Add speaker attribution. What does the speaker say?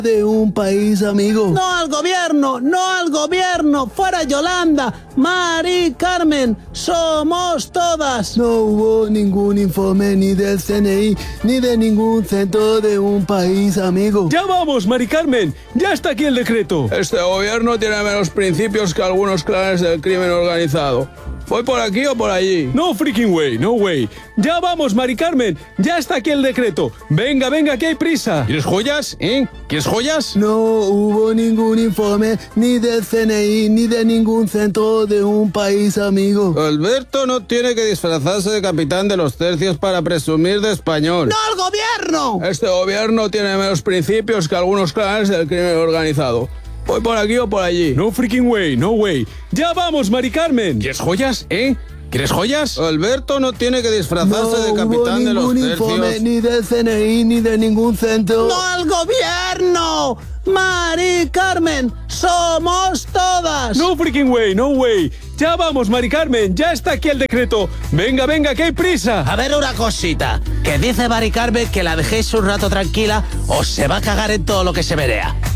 Speaker 1: de un país amigo.
Speaker 2: No al gobierno, no al gobierno. Fuera Yolanda, Mari Carmen, somos todas.
Speaker 1: No hubo ningún informe ni del CNI ni de ningún centro de un país amigo.
Speaker 3: Ya vamos, Mari Carmen. Ya está aquí el decreto.
Speaker 4: Este gobierno tiene menos principios que algunos clanes del crimen organizado. ¿Voy por aquí o por allí?
Speaker 3: No freaking way, no way. Ya vamos, Mari Carmen. Ya está aquí el decreto. Venga, venga, que hay prisa.
Speaker 4: ¿Quieres joyas? ¿Quieres joyas?
Speaker 1: No hubo ningún informe ni del CNI ni de ningún centro de un país amigo.
Speaker 4: Alberto no tiene que disfrazarse de capitán de los tercios para presumir de español.
Speaker 2: ¡No al gobierno!
Speaker 4: Este gobierno tiene menos principios que algunos clanes del crimen organizado. ¿Voy por aquí o por allí?
Speaker 3: No freaking way, no way. Ya vamos, Mari Carmen.
Speaker 4: ¿Quieres joyas? ¿Quieres joyas? Alberto no tiene que disfrazarse de capitán de los
Speaker 1: No hubo ningún informe
Speaker 4: tercios.
Speaker 1: ni del CNI ni de ningún centro.
Speaker 2: ¡No al gobierno! Mari Carmen, somos todas.
Speaker 3: No freaking way, no way. Ya vamos, Mari Carmen. Ya está aquí el decreto. Venga, venga, que hay prisa.
Speaker 2: A ver una cosita, que dice Mari Carmen que la dejéis un rato tranquila o se va a cagar en todo lo que se verea.